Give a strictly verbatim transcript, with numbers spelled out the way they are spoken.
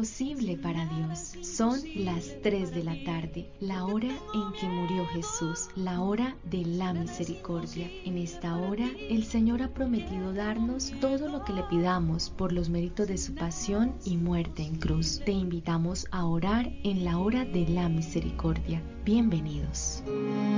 imposible para Dios. Son las tres de la tarde, la hora en que murió Jesús, la hora de la misericordia. En esta hora, el Señor ha prometido darnos todo lo que le pidamos por los méritos de su pasión y muerte en cruz. Te invitamos a orar en la hora de la misericordia. Bienvenidos.